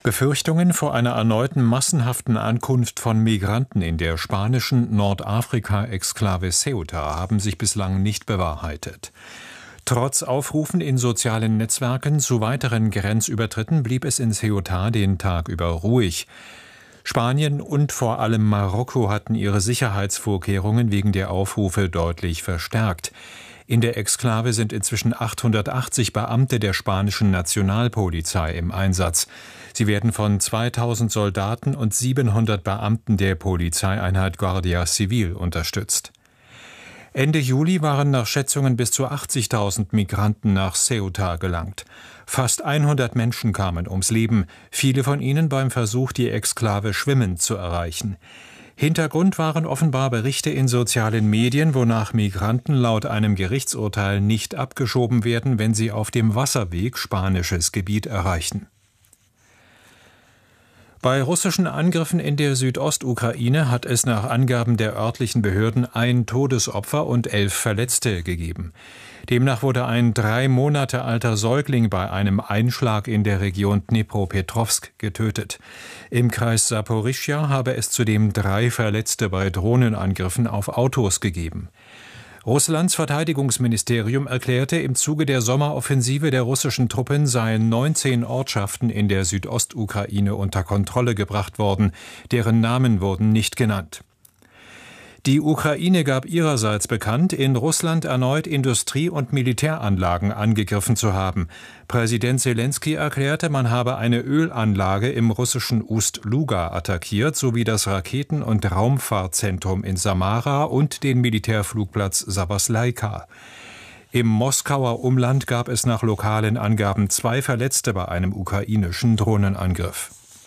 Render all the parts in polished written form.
Befürchtungen vor einer erneuten massenhaften Ankunft von Migranten in der spanischen Nordafrika-Exklave Ceuta haben sich bislang nicht bewahrheitet. Trotz Aufrufen in sozialen Netzwerken zu weiteren Grenzübertritten blieb es in Ceuta den Tag über ruhig. Spanien und vor allem Marokko hatten ihre Sicherheitsvorkehrungen wegen der Aufrufe deutlich verstärkt. In der Exklave sind inzwischen 880 Beamte der spanischen Nationalpolizei im Einsatz. Sie werden von 2000 Soldaten und 700 Beamten der Polizeieinheit Guardia Civil unterstützt. Ende Juli waren nach Schätzungen bis zu 80.000 Migranten nach Ceuta gelangt. Fast 100 Menschen kamen ums Leben, viele von ihnen beim Versuch, die Exklave schwimmend zu erreichen. Hintergrund waren offenbar Berichte in sozialen Medien, wonach Migranten laut einem Gerichtsurteil nicht abgeschoben werden, wenn sie auf dem Wasserweg spanisches Gebiet erreichen. Bei russischen Angriffen in der Südostukraine hat es nach Angaben der örtlichen Behörden ein Todesopfer und 11 Verletzte gegeben. Demnach wurde ein 3 Monate alter Säugling bei einem Einschlag in der Region Dnipropetrovsk getötet. Im Kreis Saporischschja habe es zudem 3 Verletzte bei Drohnenangriffen auf Autos gegeben. Russlands Verteidigungsministerium erklärte, im Zuge der Sommeroffensive der russischen Truppen seien 19 Ortschaften in der Südostukraine unter Kontrolle gebracht worden. Deren Namen wurden nicht genannt. Die Ukraine gab ihrerseits bekannt, in Russland erneut Industrie- und Militäranlagen angegriffen zu haben. Präsident Selenskyj erklärte, man habe eine Ölanlage im russischen Ust-Luga attackiert, sowie das Raketen- und Raumfahrtzentrum in Samara und den Militärflugplatz Savasleika. Im Moskauer Umland gab es nach lokalen Angaben 2 Verletzte bei einem ukrainischen Drohnenangriff.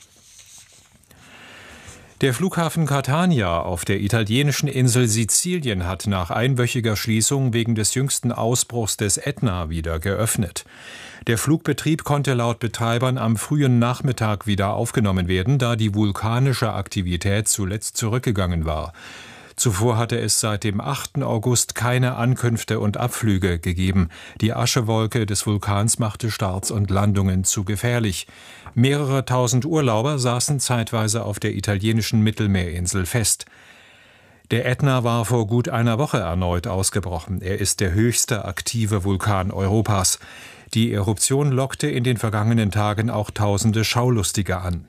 Der Flughafen Catania auf der italienischen Insel Sizilien hat nach einwöchiger Schließung wegen des jüngsten Ausbruchs des Ätna wieder geöffnet. Der Flugbetrieb konnte laut Betreibern am frühen Nachmittag wieder aufgenommen werden, da die vulkanische Aktivität zuletzt zurückgegangen war. Zuvor hatte es seit dem 8. August keine Ankünfte und Abflüge gegeben. Die Aschewolke des Vulkans machte Starts und Landungen zu gefährlich. Mehrere tausend Urlauber saßen zeitweise auf der italienischen Mittelmeerinsel fest. Der Ätna war vor gut einer Woche erneut ausgebrochen. Er ist der höchste aktive Vulkan Europas. Die Eruption lockte in den vergangenen Tagen auch tausende Schaulustige an.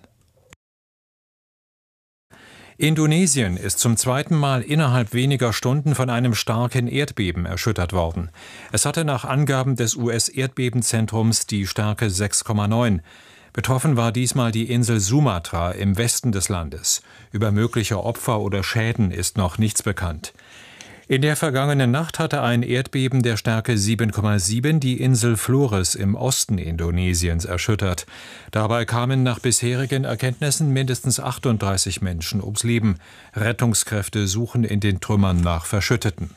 Indonesien ist zum zweiten Mal innerhalb weniger Stunden von einem starken Erdbeben erschüttert worden. Es hatte nach Angaben des US-Erdbebenzentrums die Stärke 6,9. Betroffen war diesmal die Insel Sumatra im Westen des Landes. Über mögliche Opfer oder Schäden ist noch nichts bekannt. In der vergangenen Nacht hatte ein Erdbeben der Stärke 7,7 die Insel Flores im Osten Indonesiens erschüttert. Dabei kamen nach bisherigen Erkenntnissen mindestens 38 Menschen ums Leben. Rettungskräfte suchen in den Trümmern nach Verschütteten.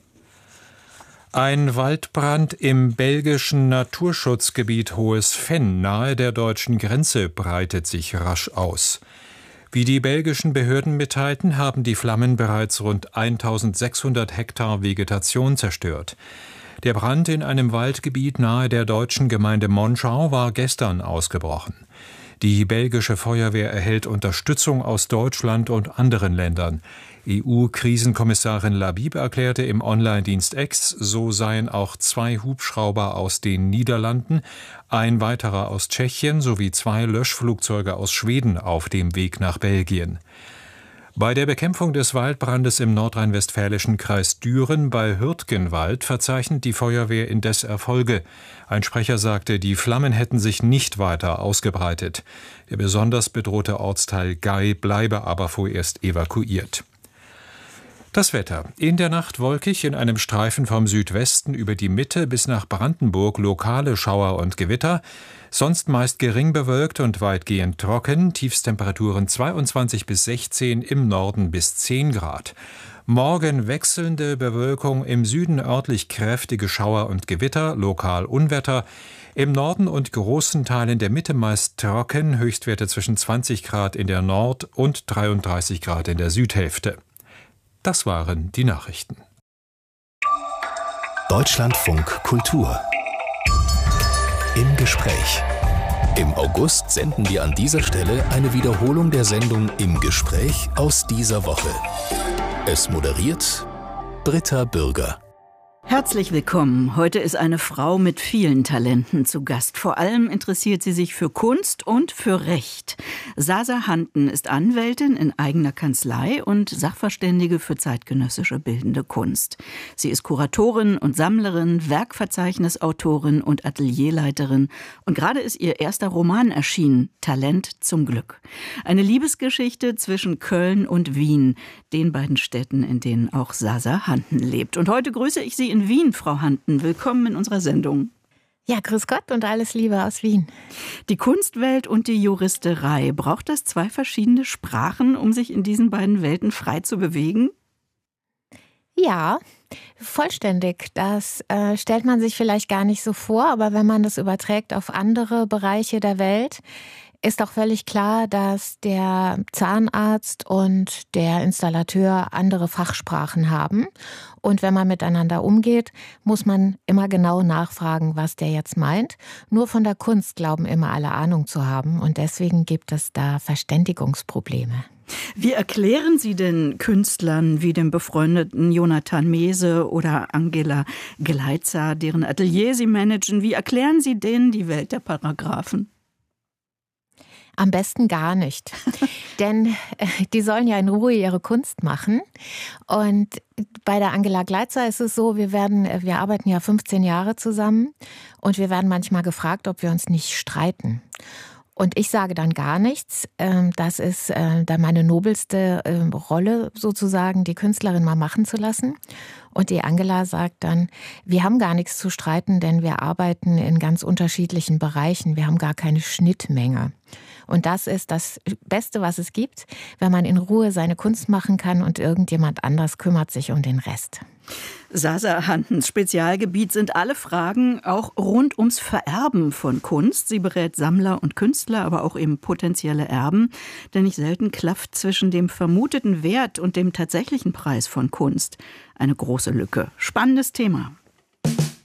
Ein Waldbrand im belgischen Naturschutzgebiet Hohes Venn nahe der deutschen Grenze breitet sich rasch aus. Wie die belgischen Behörden mitteilten, haben die Flammen bereits rund 1600 Hektar Vegetation zerstört. Der Brand in einem Waldgebiet nahe der deutschen Gemeinde Monschau war gestern ausgebrochen. Die belgische Feuerwehr erhält Unterstützung aus Deutschland und anderen Ländern. EU-Krisenkommissarin Labib erklärte im Online-Dienst X, so seien auch 2 Hubschrauber aus den Niederlanden, ein weiterer aus Tschechien sowie 2 Löschflugzeuge aus Schweden auf dem Weg nach Belgien. Bei der Bekämpfung des Waldbrandes im nordrhein-westfälischen Kreis Düren bei Hürtgenwald verzeichnet die Feuerwehr indes Erfolge. Ein Sprecher sagte, die Flammen hätten sich nicht weiter ausgebreitet. Der besonders bedrohte Ortsteil Gay bleibe aber vorerst evakuiert. Das Wetter. In der Nacht wolkig, in einem Streifen vom Südwesten über die Mitte bis nach Brandenburg lokale Schauer und Gewitter. Sonst meist gering bewölkt und weitgehend trocken. Tiefstemperaturen 22 bis 16, im Norden bis 10 Grad. Morgen wechselnde Bewölkung, im Süden örtlich kräftige Schauer und Gewitter, lokal Unwetter. Im Norden und großen Teilen der Mitte meist trocken, Höchstwerte zwischen 20 Grad in der Nord- und 33 Grad in der Südhälfte. Das waren die Nachrichten. Deutschlandfunk Kultur. Im Gespräch Im August senden wir an dieser Stelle eine Wiederholung der Sendung Im Gespräch aus dieser Woche. Es moderiert Britta Bürger. Herzlich willkommen. Heute ist eine Frau mit vielen Talenten zu Gast. Vor allem interessiert sie sich für Kunst und für Recht. Sasa Hanten ist Anwältin in eigener Kanzlei und Sachverständige für zeitgenössische bildende Kunst. Sie ist Kuratorin und Sammlerin, Werkverzeichnisautorin und Atelierleiterin. Und gerade ist ihr erster Roman erschienen, Talent zum Glück. Eine Liebesgeschichte zwischen Köln und Wien, den beiden Städten, in denen auch Sasa Hanten lebt. Und heute grüße ich Sie in Wien, Frau Hanten. Willkommen in unserer Sendung. Ja, grüß Gott und alles Liebe aus Wien. Die Kunstwelt und die Juristerei. Braucht das zwei verschiedene Sprachen, um sich in diesen beiden Welten frei zu bewegen? Ja, vollständig. Das stellt man sich vielleicht gar nicht so vor, aber wenn man das überträgt auf andere Bereiche der Welt, ist auch völlig klar, dass der Zahnarzt und der Installateur andere Fachsprachen haben. Und wenn man miteinander umgeht, muss man immer genau nachfragen, was der jetzt meint. Nur von der Kunst glauben immer alle Ahnung zu haben. Und deswegen gibt es da Verständigungsprobleme. Wie erklären Sie denn Künstlern wie dem befreundeten Jonathan Mese oder Angela Gleitzer, deren Atelier Sie managen, wie erklären Sie denen die Welt der Paragraphen? Am besten gar nicht, denn die sollen ja in Ruhe ihre Kunst machen. Und bei der Angela Gleitzer ist es so, wir arbeiten ja 15 Jahre zusammen und wir werden manchmal gefragt, ob wir uns nicht streiten. Und ich sage dann gar nichts. Das ist dann meine nobelste Rolle sozusagen, die Künstlerin mal machen zu lassen. Und die Angela sagt dann, wir haben gar nichts zu streiten, denn wir arbeiten in ganz unterschiedlichen Bereichen. Wir haben gar keine Schnittmenge. Und das ist das Beste, was es gibt, wenn man in Ruhe seine Kunst machen kann und irgendjemand anders kümmert sich um den Rest. Sasa Hantens Spezialgebiet sind alle Fragen auch rund ums Vererben von Kunst. Sie berät Sammler und Künstler, aber auch eben potenzielle Erben. Denn nicht selten klafft zwischen dem vermuteten Wert und dem tatsächlichen Preis von Kunst eine große Lücke. Spannendes Thema.